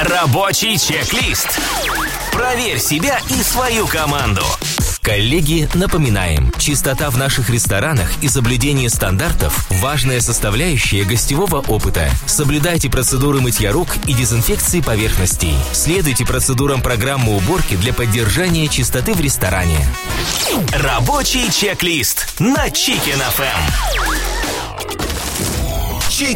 Рабочий чек-лист. Проверь себя и свою команду. Коллеги, напоминаем, чистота в наших ресторанах и соблюдение стандартов – важная составляющая гостевого опыта. Соблюдайте процедуры мытья рук и дезинфекции поверхностей. Следуйте процедурам программы уборки для поддержания чистоты в ресторане. Рабочий чек-лист на Chicken FM.